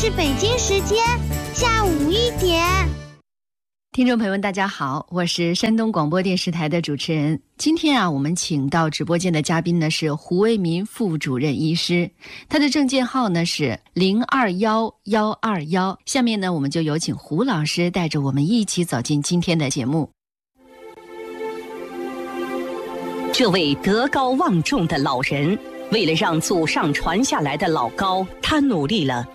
是北京时间下午1点。 听众朋友们大家好，我是山东广播电视台的主持人。今天我们请到直播间的嘉宾呢是胡为民副主任医师，他的证件号呢是021121。下面呢我们就有请胡老师带着我们一起走进今天的节目。 这位德高望重的老人，为了让祖上传下来的老高，他努力了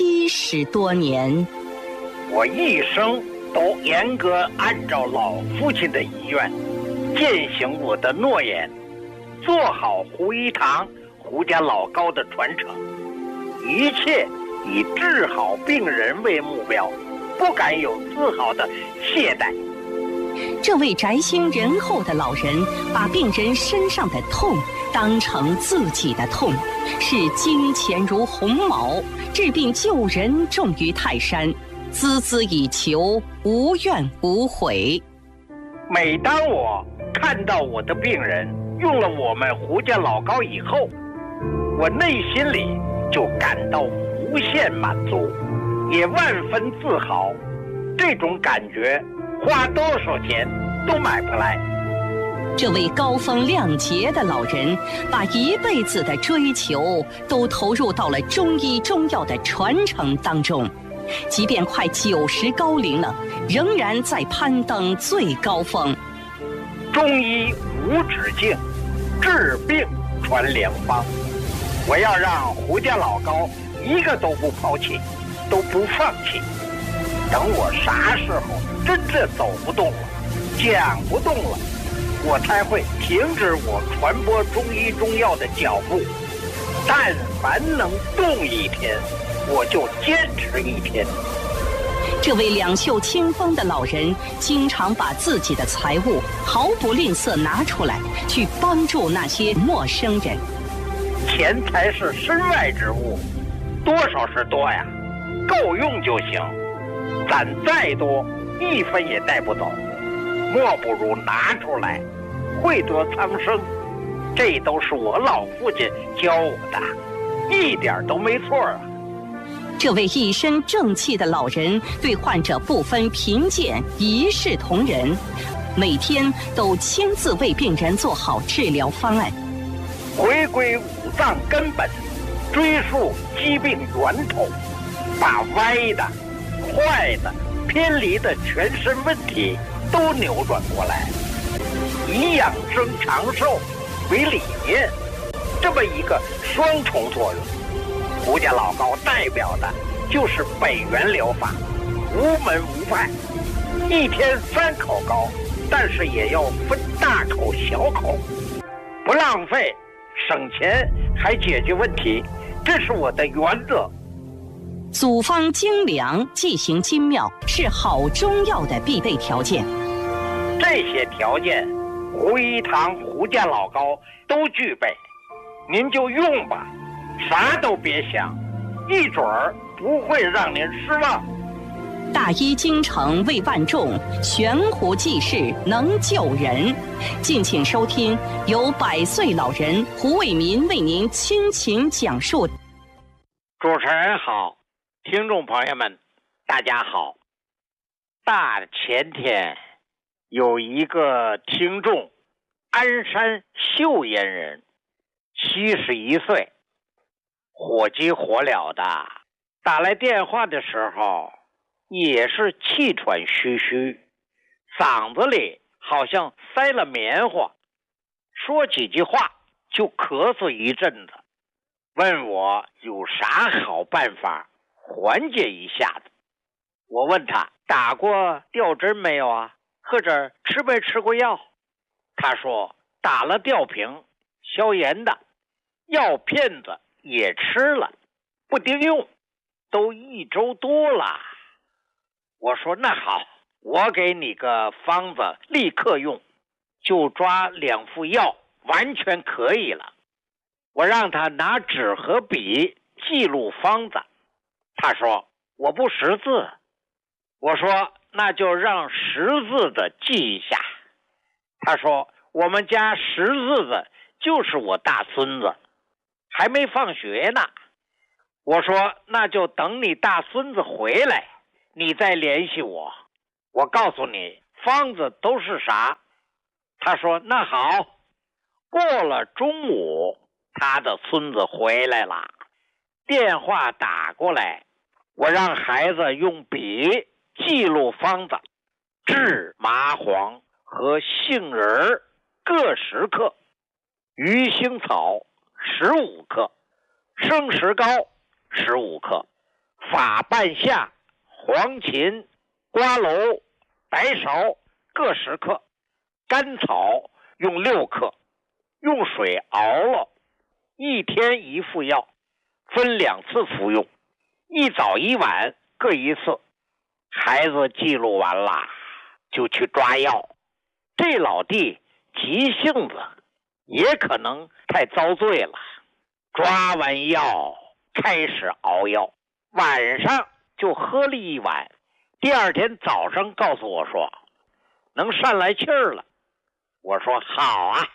70多年。 我一生都严格按照老父亲的遗愿，践行我的诺言，做好胡一堂胡家老高的传承，一切以治好病人为目标，不敢有丝毫的懈怠。 这位宅心仁厚的老人，把病人身上的痛当成自己的痛，视金钱如鸿毛，治病救人重于泰山，孜孜以求，无怨无悔。 每当我看到我的病人用了我们胡家老高以后，我内心里就感到无限满足，也万分自豪。这种感觉花多少钱都买不来。 这位高风亮节的老人，把一辈子的追求都投入到了中医中药的传承当中，即便快90高龄了，仍然在攀登最高峰。 中医无止境，治病传良方。我要让胡家老高一个都不抛弃，都不放弃。等我啥时候真正走不动了，讲不动了，我才会停止我传播中医中药的脚步。但凡能动一天，我就坚持一天。 这位两袖清风的老人，经常把自己的财物毫不吝啬拿出来，去帮助那些陌生人。 钱财是身外之物，多少是多呀，够用就行。攒再多，1分也带不走，莫不如拿出来，惠得苍生。这都是我老父亲教我的，一点都没错啊。 这位一身正气的老人，对患者不分贫贱，一视同仁，每天都亲自为病人做好治疗方案。 回归五脏根本，追溯疾病源头，把歪的、坏的、偏离的全身问题都扭转过来，以养生长寿为理念，这么一个双重作用。胡家老高代表的就是北元疗法，无门无派，一天3口高，但是也要分大口小口，不浪费，省钱还解决问题，这是我的原则。 组方精良，剂行精妙，是好中药的必备条件。 这些条件，胡一堂胡家老高都具备，您就用吧，啥都别想，一准儿不会让您失望。 大医精诚为万众，悬壶济世能救人。敬请收听由100岁老人胡为民为您倾情讲述。 主持人好，听众朋友们大家好。大前天有一个听众，鞍山秀烟人，71岁，火急火燎的打来电话的时候，也是气喘吁吁，嗓子里好像塞了棉花，说几句话就咳嗽一阵子，问我有啥好办法缓解一下子。我问他打过吊针没有啊，或者吃没吃过药。他说打了吊瓶，消炎的，药片子也吃了，不顶用，都1周多了。我说那好，我给你个方子，立刻用，就抓2副药，完全可以了。我让他拿纸和笔记录方子，他说我不识字。我说那就让识字的记一下。他说我们家识字的就是我大孙子，还没放学呢。 我说那就等你大孙子回来，你再联系我，我告诉你方子都是啥。他说那好。过了中午，他的孙子回来了，电话打过来，我让孩子用笔记录方子，制麻黄和杏仁各10克，鱼腥草15克，生石膏15克，法半夏、黄芩、瓜蒌、白芍各10克，甘草用6克，用水熬了，1天1副药，分2次服用，一早一晚各1次。孩子记录完了就去抓药。这老弟急性子，也可能太遭罪了，抓完药开始熬药，晚上就喝了1碗，第二天早上告诉我说能上来气儿了。我说好啊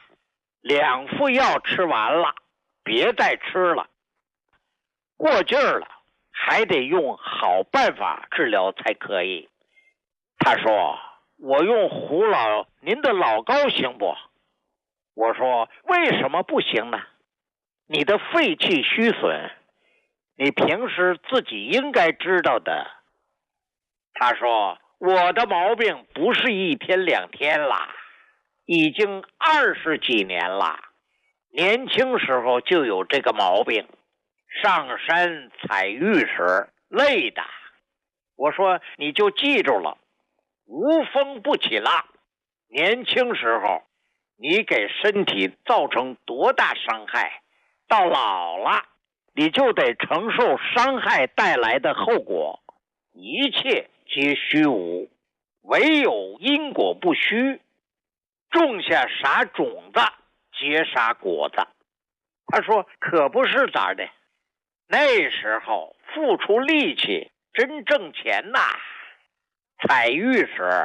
，2副药吃完了，别再吃了，过劲儿了还得用好办法治疗才可以。他说我用胡老您的老膏行不？我说为什么不行呢？你的肺气虚损，你平时自己应该知道的。他说我的毛病不是1天2天啦，已经20几年了，年轻时候就有这个毛病，上山采玉时累的。我说你就记住了，无风不起浪，年轻时候你给身体造成多大伤害，到老了你就得承受伤害带来的后果，一切皆虚无，唯有因果不虚，种下啥种子结啥果子。他说可不是咋的，那时候付出力气真挣钱呐，采玉时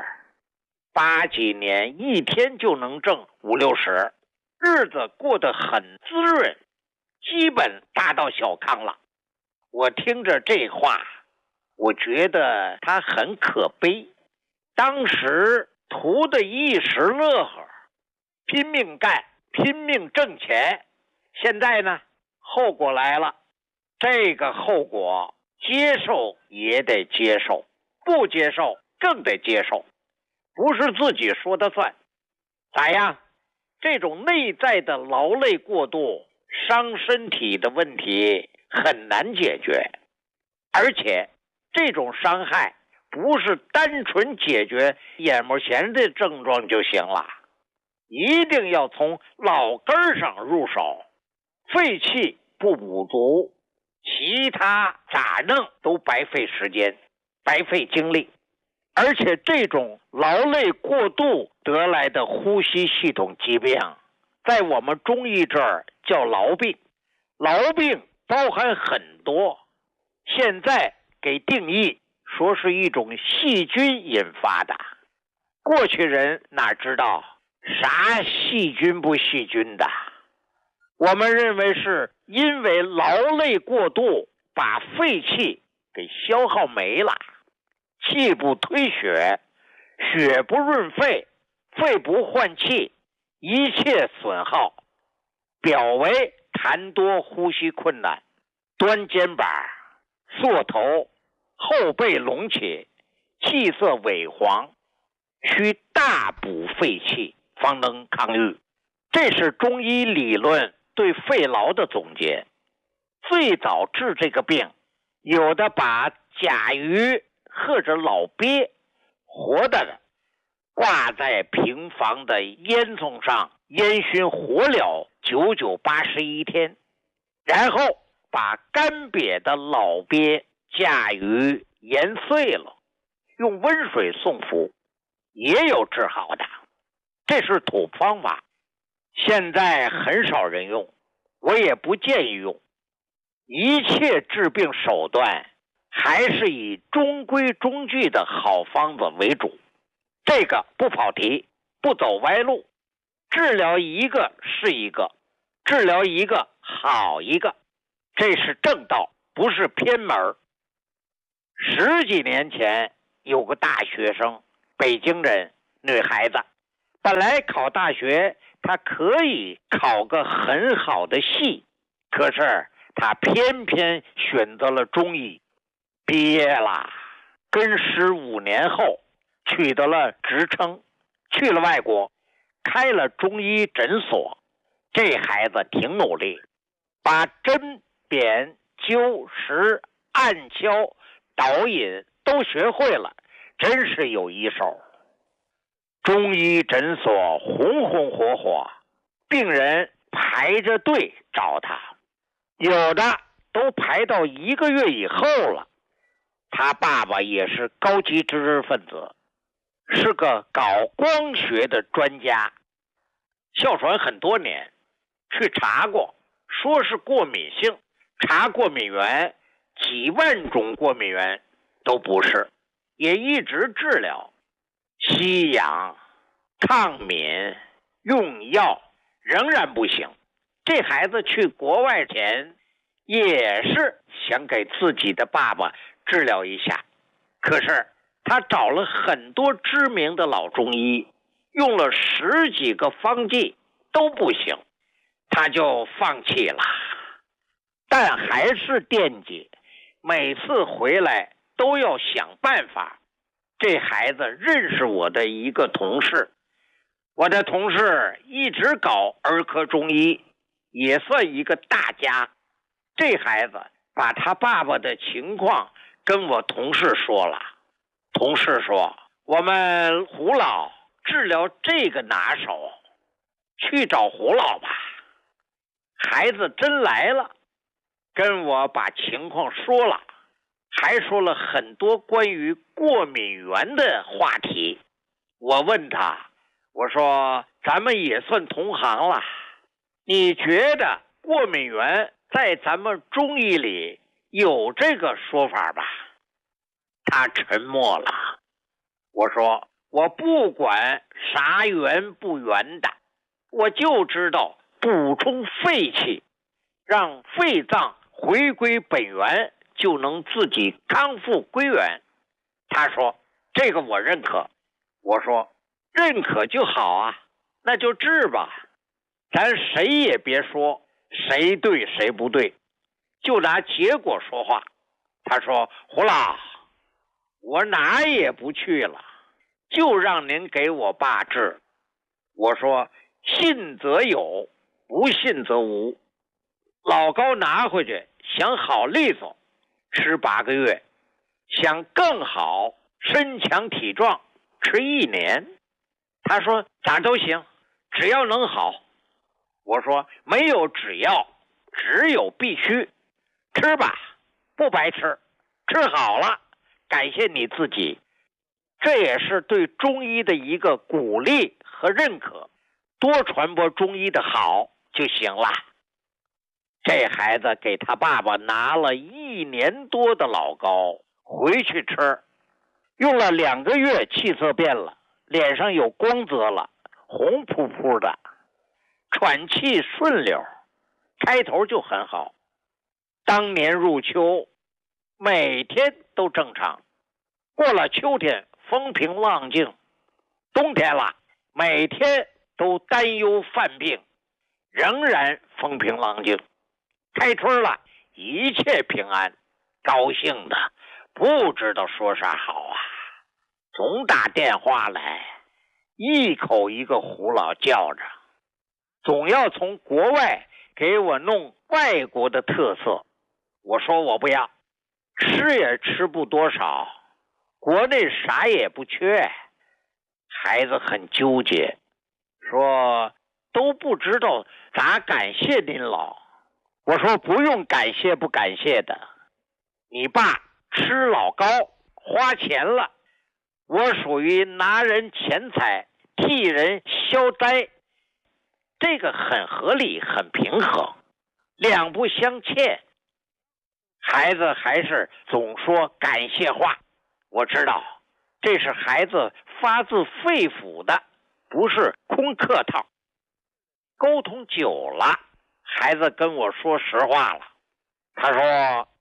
8几年1天就能挣50-60，日子过得很滋润，基本达到小康了。我听着这话，我觉得他很可悲，当时图的一时乐呵，拼命干，拼命挣钱，现在呢后果来了，这个后果接受也得接受，不接受更得接受，不是自己说的算。咋样？这种内在的劳累过度伤身体的问题很难解决，而且这种伤害不是单纯解决眼目前的症状就行了，一定要从老根上入手。肺气不补足，其他咋弄都白费时间，白费精力。而且这种劳累过度得来的呼吸系统疾病，在我们中医这儿叫痨病。痨病包含很多，现在给定义说是一种细菌引发的。过去人哪知道啥细菌不细菌的，我们认为是因为劳累过度把肺气给消耗没了，气不推血，血不润肺，肺不换气，一切损耗，表为痰多呼吸困难，端肩膀，缩头，后背隆起，气色萎黄，需大补肺气方能抗愈。这是中医理论对肺痨的总结。最早治这个病，有的把甲鱼或者老鳖活的挂在平房的烟囱上烟熏火燎99、81天，然后把干瘪的老鳖甲鱼研碎了，用温水送服，也有治好的。这是土方法，现在很少人用，我也不建议用。一切治病手段还是以中规中矩的好方子为主，这个不跑题，不走歪路，治疗一个是一个，治疗一个好一个，这是正道， 不是偏门。10几年前有个大学生，北京人，女孩子，本来考大学她可以考个很好的系，可是她偏偏选择了中医，毕业了，跟15年后取得了职称，去了外国，开了中医诊所。这孩子挺努力，把针砭灸石按敲导引都学会了，真是有一手。中医诊所红红火火，病人排着队找他，有的都排到1个月以后了。他爸爸也是高级知识分子，是个搞光学的专家，哮喘很多年，去查过，说是过敏性，查过敏源，几万种过敏源都不是，也一直治疗，吸氧、抗敏、用药，仍然不行。这孩子去国外前也是想给自己的爸爸治疗一下，可是他找了很多知名的老中医，用了10几个方剂都不行，他就放弃了。但还是惦记，每次回来都要想办法。这孩子认识我的一个同事，我的同事一直搞儿科中医，也算一个大家。这孩子把他爸爸的情况跟我同事说了，同事说我们胡老治疗这个拿手，去找胡老吧。孩子真来了，跟我把情况说了，还说了很多关于过敏源的话题。我问他，我说咱们也算同行了，你觉得过敏源在咱们中医里有这个说法吧？他沉默了。我说我不管啥源不源的，我就知道补充肺气，让肺脏回归本源，就能自己康复归元。他说这个我认可。我说认可就好啊，那就治吧，咱谁也别说谁对谁不对，就拿结果说话。他说胡老，我哪也不去了，就让您给我爸治。我说信则有，不信则无。老高拿回去想好利索，吃8个月，想更好身强体壮，吃1年。他说咋都行，只要能好。我说没有只要，只有必须。吃吧，不白吃，吃好了感谢你自己。这也是对中医的一个鼓励和认可，多传播中医的好就行了。这孩子给他爸爸拿了1年多的老高回去吃，用了2个月，气色变了，脸上有光泽了，红扑扑的，喘气顺溜，开头就很好。当年入秋，每天都正常，过了秋天风平浪静，冬天了，每天都担忧犯病，仍然风平浪静。开春了，一切平安，高兴的不知道说啥好啊，总打电话来，一口一个胡老叫着，总要从国外给我弄外国的特色。我说我不要，吃也吃不多少，国内啥也不缺。孩子很纠结，说都不知道咋感谢您老。我说不用感谢不感谢的，你爸吃老高花钱了，我属于拿人钱财替人消灾，这个很合理很平衡，两不相欠。孩子还是总说感谢话，我知道这是孩子发自肺腑的，不是空客套。沟通久了，孩子跟我说实话了，他说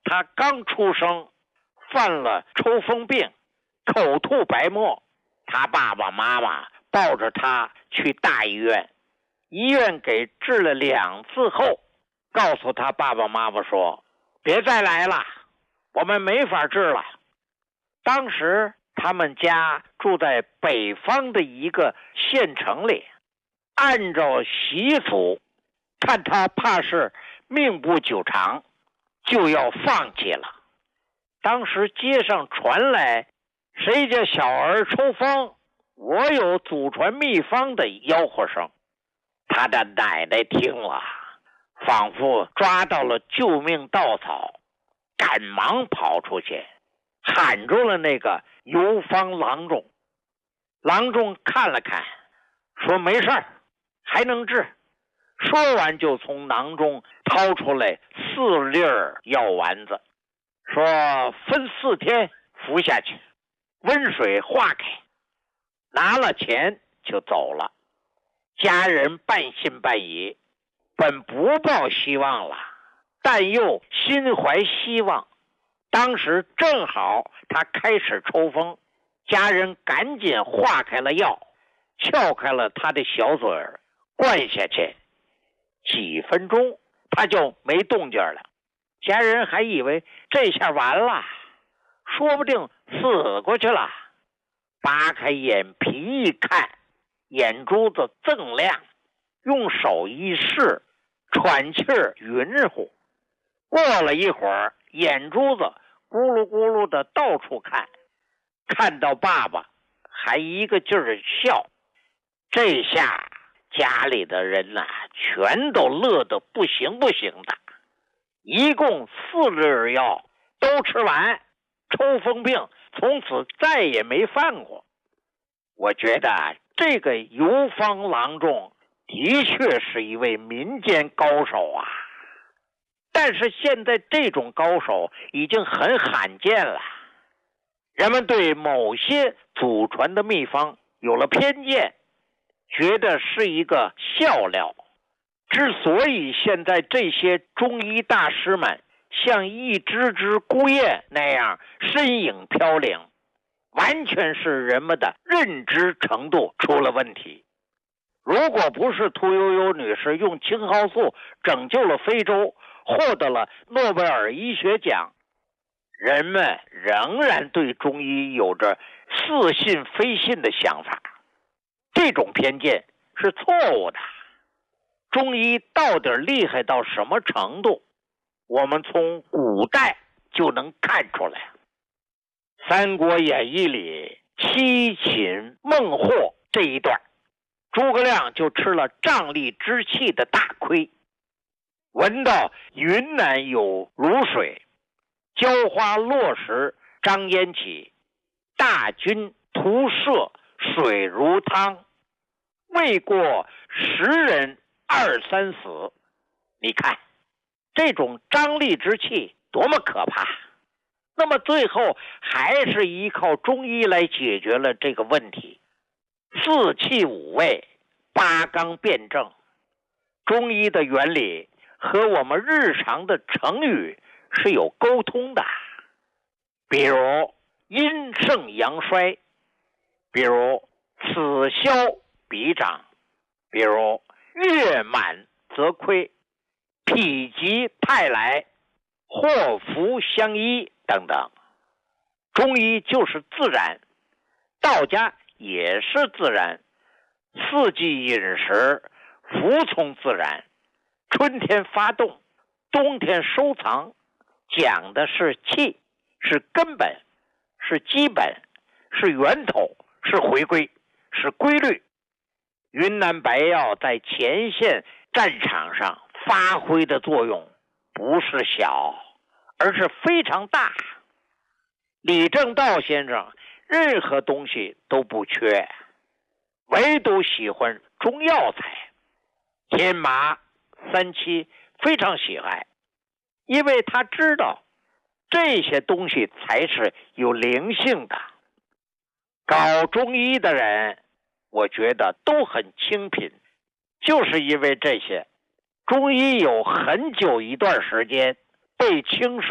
他刚出生，犯了抽风病，口吐白沫，他爸爸妈妈抱着他去大医院，医院给治了2次后，告诉他爸爸妈妈说，别再来了，我们没法治了。当时他们家住在北方的一个县城里，按照习俗，看他怕是命不久长，就要放弃了。当时街上传来谁家小儿抽风，我有祖传秘方的吆喝声。他的奶奶听了，仿佛抓到了救命稻草，赶忙跑出去喊住了那个游方郎中。郎中看了看，说没事儿，还能治。说完就从囊中掏出来4粒药丸子，说分4天服下去，温水化开。拿了钱就走了。家人半信半疑，本不抱希望了，但又心怀希望。当时正好他开始抽风，家人赶紧化开了药，撬开了他的小嘴儿，灌下去。几分钟他就没动静了，家人还以为这下完了，说不定死过去了。扒开眼皮一看，眼珠子锃亮，用手一试，喘气儿匀乎。过了一会儿，眼珠子咕噜咕噜的到处看，看到爸爸还一个劲儿笑。这下家里的人全都乐得不行不行的。一共4粒药都吃完，抽风病从此再也没犯过。我觉得这个游方郎中的确是一位民间高手啊，但是现在这种高手已经很罕见了。人们对某些祖传的秘方有了偏见，觉得是一个笑料。之所以现在这些中医大师们像一只只孤雁那样身影飘零，完全是人们的认知程度出了问题。如果不是屠呦呦女士用青蒿素拯救了非洲，获得了诺贝尔医学奖，人们仍然对中医有着似信非信的想法。这种偏见是错误的。中医到底厉害到什么程度，我们从古代就能看出来。《三国演义》里七擒孟获这一段，诸葛亮就吃了瘴疠之气的大亏。闻到云南有卤水，浇花落石张烟起，大军屠射水如汤，未过10人2、3死。你看这种瘴疠之气多么可怕。那么最后还是依靠中医来解决了这个问题。4气5味8纲辩证，中医的原理和我们日常的成语是有沟通的。比如阴盛阳衰，比如此消彼长，比如月满则亏，否极泰来，祸福相依等等。中医就是自然，道家也是自然，四季饮食服从自然，春天发动，冬天收藏，讲的是气，是根本，是基本，是源头，是回归，是规律。云南白药在前线战场上发挥的作用不是小，而是非常大。李政道先生任何东西都不缺，唯独喜欢中药材。天麻、三七非常喜爱，因为他知道这些东西才是有灵性的。搞中医的人我觉得都很清贫，就是因为这些。中医有很久一段时间被轻视、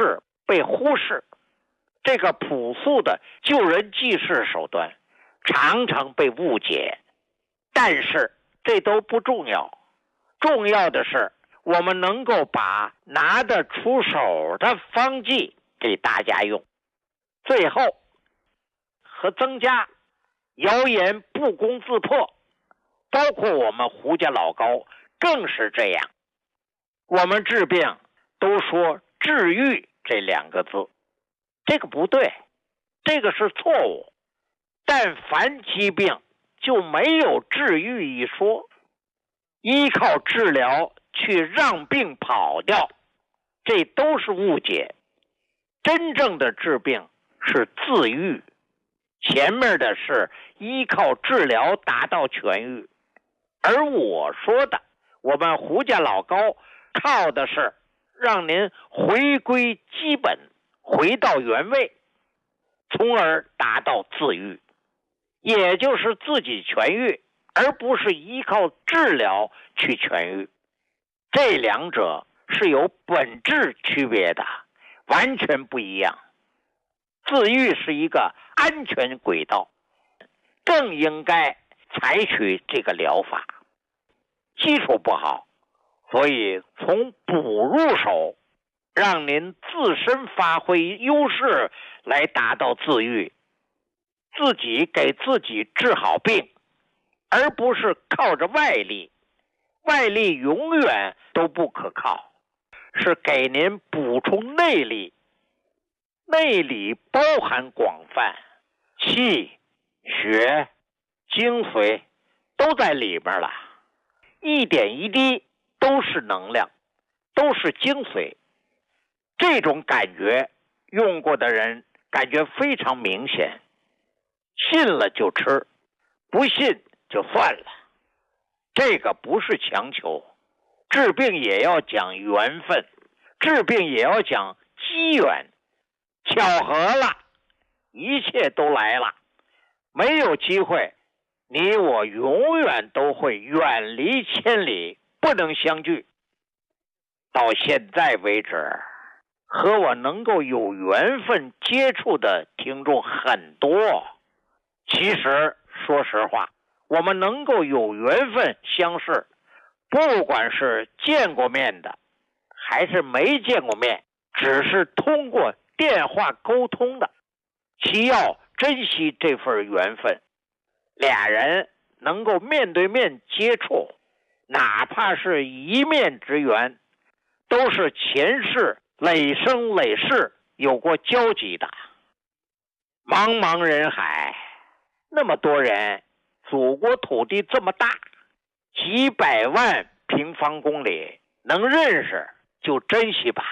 被忽视，这个朴素的救人济世手段常常被误解。但是这都不重要，重要的是我们能够把拿得出手的方剂给大家用。最后和增加谣言不攻自破，包括我们胡家老高更是这样。我们治病都说治愈这2个字，这个不对，这个是错误。但凡疾病就没有治愈一说，依靠治疗去让病跑掉，这都是误解。真正的治病是自愈，前面的是依靠治疗达到痊愈。而我说的，我们胡家老高靠的是让您回归基本，回到原位，从而达到自愈，也就是自己痊愈，而不是依靠治疗去痊愈。这2者是有本质区别的，完全不一样。自愈是一个安全轨道，更应该采取这个疗法。基础不好，所以从补入手，让您自身发挥优势来达到自愈，自己给自己治好病，而不是靠着外力。外力永远都不可靠，是给您补充内力。内里包含广泛，气、血、精髓都在里边了，一点一滴都是能量，都是精髓。这种感觉用过的人感觉非常明显，信了就吃，不信就算了。这个不是强求，治病也要讲缘分，治病也要讲机缘。巧合了，一切都来了，没有机会，你我永远都会远离千里，不能相聚。到现在为止，和我能够有缘分接触的听众很多。其实说实话，我们能够有缘分相识，不管是见过面的还是没见过面，只是通过电话沟通的，其要珍惜这份缘分。俩人能够面对面接触，哪怕是一面之缘，都是前世累生累世有过交集的。茫茫人海，那么多人，祖国土地这么大，几百万平方公里，能认识就珍惜吧。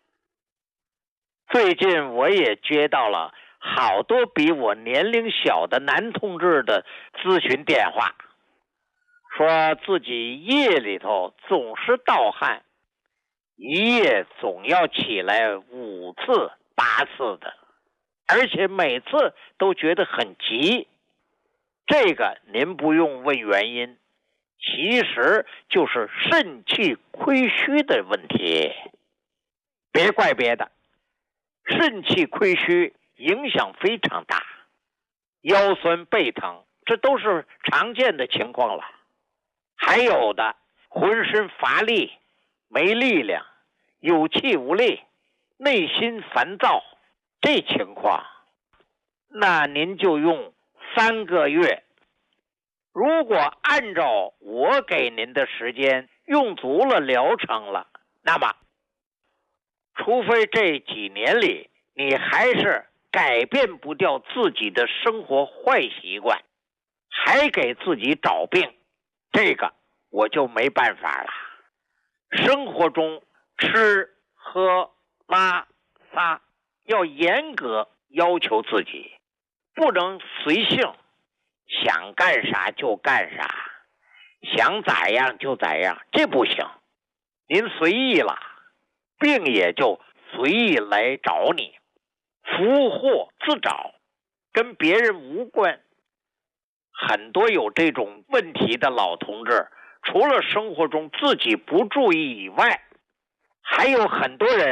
最近我也接到了好多比我年龄小的男同志的咨询电话，说自己夜里头总是盗汗，一夜总要起来5次8次的，而且每次都觉得很急。这个您不用问原因，其实就是肾气亏虚的问题，别怪别的。肾气亏虚影响非常大，腰酸背疼，这都是常见的情况了。还有的浑身乏力，没力量，有气无力，内心烦躁，这情况，那您就用3个月。如果按照我给您的时间用足了疗程了，那么除非这几年里你还是改变不掉自己的生活坏习惯，还给自己找病，这个我就没办法了。生活中吃喝拉撒要严格要求自己，不能随性，想干啥就干啥，想咋样就咋样，这不行。您随意了，病也就随意来找你，福祸自找，跟别人无关。很多有这种问题的老同志，除了生活中自己不注意以外，还有很多人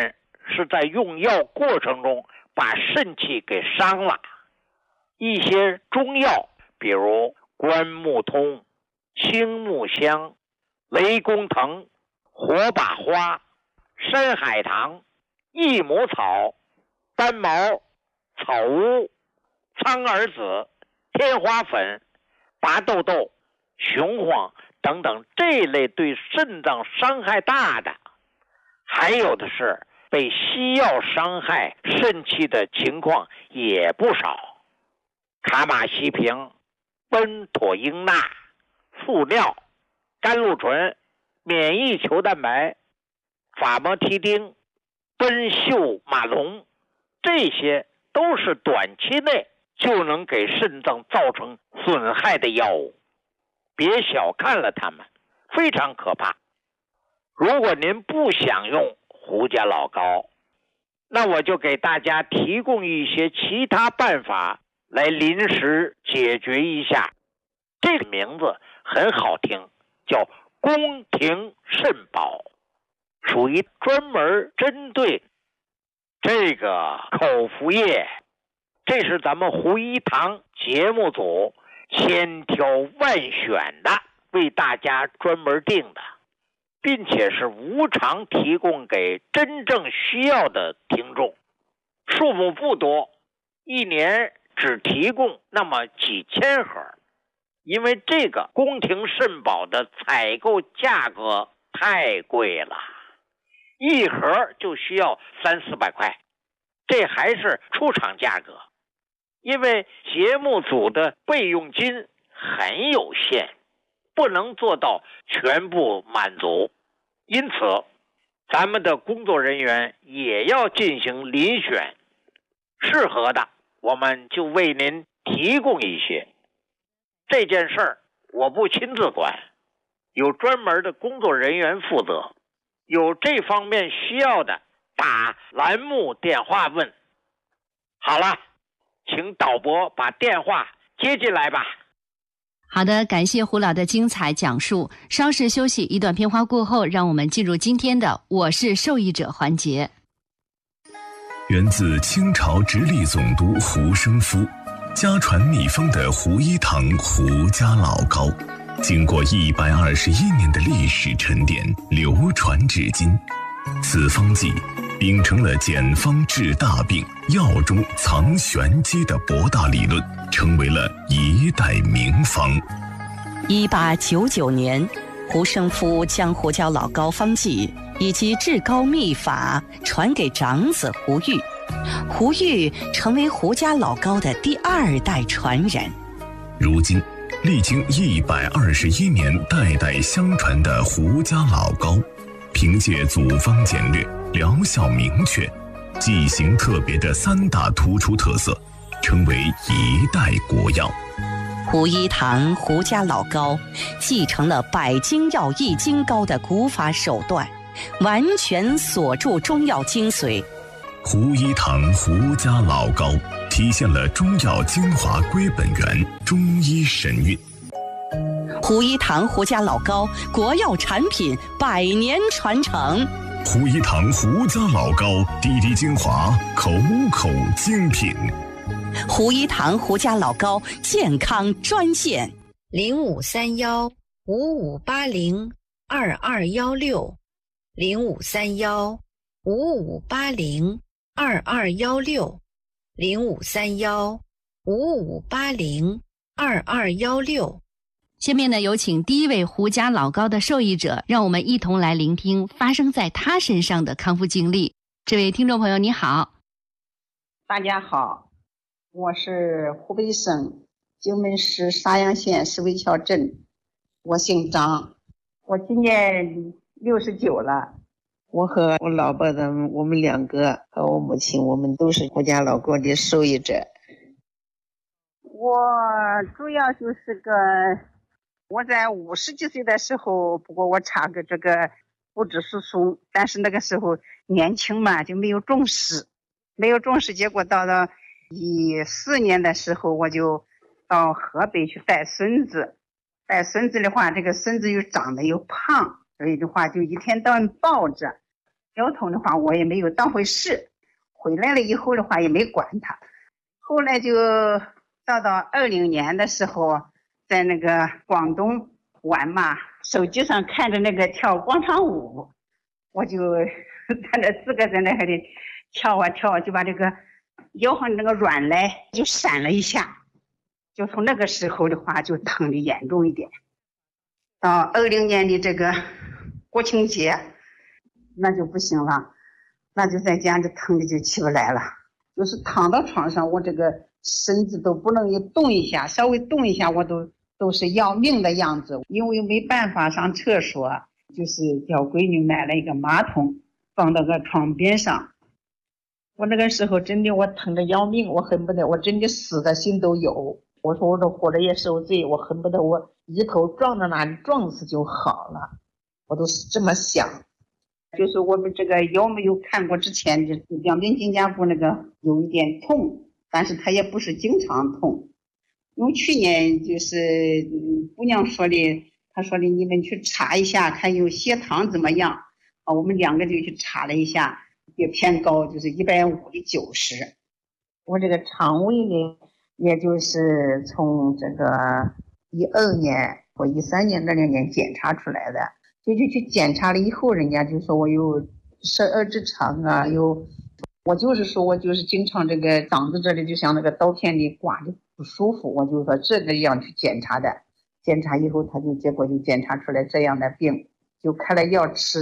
是在用药过程中把肾气给伤了。一些中药，比如关木通、青木香、雷公藤、火把花、山海棠、益母草、丹毛、草乌、苍耳子、天花粉、拔豆豆、雄黄等等，这类对肾脏伤害大的，还有的是被西药伤害肾气的情况也不少。卡马西平、苯妥英钠、附尿、甘露醇、免疫球蛋白、法莫替丁、苯溴马龙，这些都是短期内就能给肾脏造成损害的药物，别小看了它们，非常可怕。如果您不想用胡家老膏，那我就给大家提供一些其他办法来临时解决一下。这个名字很好听，叫宫廷肾宝，属于专门针对这个口服液。这是咱们胡一堂节目组千挑万选的，为大家专门定的，并且是无偿提供给真正需要的听众，数目不多，一年只提供那么几千盒。因为这个宫廷肾宝的采购价格太贵了，一盒就需要300-400块，这还是出厂价格。因为节目组的备用金很有限，不能做到全部满足，因此咱们的工作人员也要进行遴选，适合的我们就为您提供一些。这件事儿我不亲自管，有专门的工作人员负责，有这方面需要的打栏目电话问。好了，请导播把电话接进来吧。 好的，感谢胡老的精彩讲述。稍事休息，一段片花过后，让我们进入今天的我是受益者环节。 源自清朝直隶总督胡生夫，家传秘方的胡一堂胡家老膏，经过121年的历史沉淀，流传至今。此方剂秉承了简方治大病、药中藏玄机的博大理论，成为了一代名方。 1899年，胡生夫将胡椒老膏方剂以及治膏秘法传给长子胡玉，胡玉成为胡家老膏的第2代传人。 如今，历经121年代代相传的胡家老膏，凭借组方简略、疗效明确、剂型特别的3大突出特色，成为一代国药。 胡一堂胡家老膏继承了百精药易筋膏的古法手段，完全锁住中药精髓。 胡一堂胡家老膏体现了中药精华归本源，中医神韵。 胡一堂胡家老膏国药产品100年传承。 胡一堂胡家老膏滴滴精华，口口精品。 胡一堂胡家老膏健康专线 0531-5580-2216，0531-5580-2216。 下面呢，有请第一位胡家老膏的受益者，让我们一同来聆听发生在他身上的康复经历。这位听众朋友你好。 大家好，我是湖北省荆门市沙洋县石围桥镇，我姓张，我今年69了。 我和我老婆我们2个和我母亲，我们都是胡家老膏的受益者。 我主要就是我在50几岁的时候，不过我查个这个骨质疏松，但是那个时候年轻嘛，就没有重视，结果到了14年的时候，我就到河北去带孙子的话，这个孙子又长得又胖，所以的话就一天到晚抱着， 腰痛的话我也没有当回事，回来了以后的话也没管它。后来就到20年的时候，在那个广东玩嘛，手机上看着那个跳广场舞，我就在那自个在那里跳啊跳啊，就把这个腰上那个软来就闪了一下，就从那个时候的话就疼的严重一点。到20年的这个国庆节那就不行了，那就在家里疼的就起不来了，就是躺到床上我这个身子都不能动一下，稍微动一下我都是要命的样子。因为没办法上厕所，就是叫闺女买了一个马桶放到个床边上。我那个时候真的我疼得要命，我恨不得我真的死的心都有。我说我这活着也受罪，我恨不得我一头撞到哪里撞死就好了，我都是这么想。就是我们这个腰没有看过之前，就两边肩胛骨那个有一点痛，但是它也不是经常痛。因为去年就是姑娘说的，她说的你们去查一下看有血糖怎么样啊，我们2个就去查了一下，也偏高，就是150的90。我这个肠胃呢，也就是从这个12年或13年那2年检查出来的，就去检查了以后，人家就说我有12指肠啊，我就是说我就是经常这个嗓子这里就像那个刀片里刮着不舒服，我就说这个样去检查的。检查以后结果就检查出来这样的病，就开了药吃了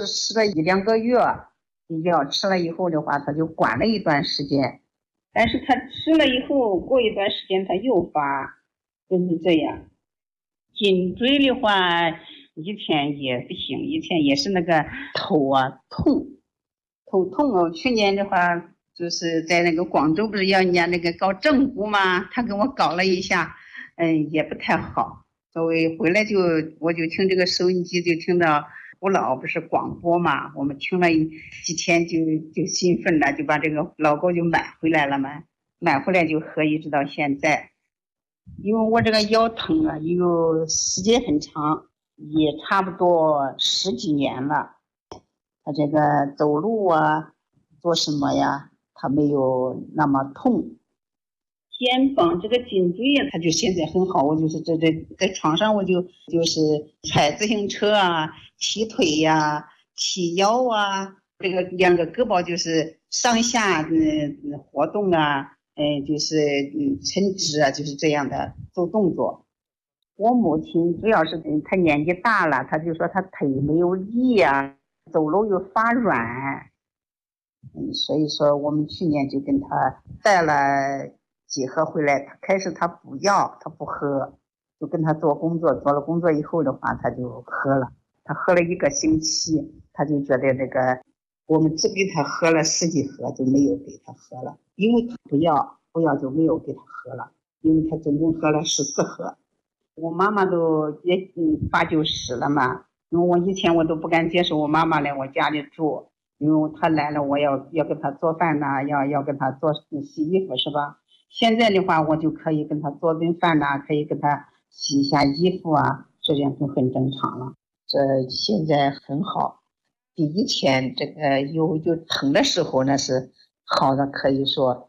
1-2个月，药吃了以后的话他就管了一段时间，但是他吃了以后过一段时间他又发，就是这样。颈椎的话以前也不行，以前也是那个头痛哦。去年的话就是在那个广州不是要人家那个搞正骨吗，他给我搞了一下，也不太好。所以回来我就听这个收音机，就听到我老不是广播嘛，我们听了几天就兴奋了，就把这个老高就买回来了嘛，买回来就喝一直到现在。因为我这个腰疼啊，有时间很长，也差不多10几年了。他这个走路啊做什么呀他没有那么痛。肩膀这个颈椎呀他就现在很好，我就是在床上我就是踩自行车啊，提腿呀，提腰啊，这个2个胳膊就是上下活动啊，就是伸直啊，就是这样的做动作。我母亲主要是她年纪大了，她就说她腿没有力啊，走路又发软，所以说我们去年就跟她带了几盒回来。开始她不要，她不喝，就跟她做了工作以后的话她就喝了。她喝了1个星期，她就觉得这个我们只给她喝了10几盒，就没有给她喝了，因为她不要就没有给她喝了，因为她总共喝了14盒。我妈妈都也8、90了嘛，因为我以前我都不敢接受我妈妈来我家里住，因为她来了我要给她做饭呐，要跟她做洗衣服是吧？现在的话我就可以跟她做顿饭呐，可以跟她洗一下衣服啊，这样就很正常了。这现在很好，比以前这个有疼的时候那是好的，可以说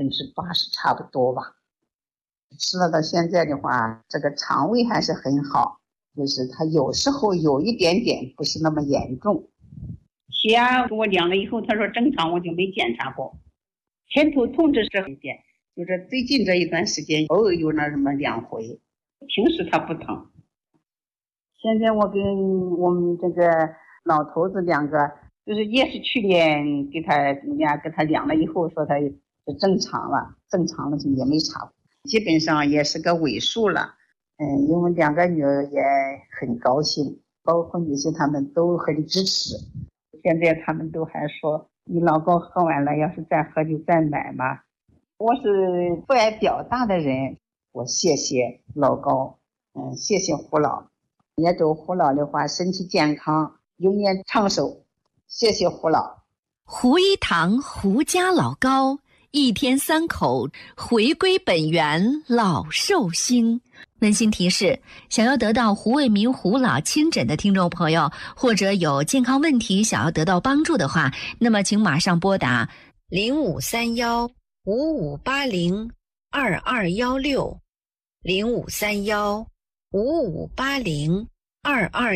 80%差不多吧。吃了到现在的话，这个肠胃还是很好，就是它有时候有一点点不是那么严重。血压给我量了以后他说正常，我就没检查过。前头痛这是一点，就是最近这一段时间偶尔有那么2回，平时它不疼。现在我跟我们这个老头子2个，就是也是去年给他量了以后说他是正常了就也没查过，基本上也是个尾数了。因为2个女儿也很高兴，包括女婿他们都很支持。现在他们都还说你老高喝完了，要是再喝就再买嘛。我是不爱表达的人，我谢谢老高，谢谢胡老，也祝胡老的话身体健康，永远长寿。谢谢胡老。 胡一堂胡家老高一天3口，回归本源，老寿星。温馨提示：想要得到胡卫民胡老亲诊的听众朋友，或者有健康问题想要得到帮助的话，那么请马上拨打053155802216，053155802216。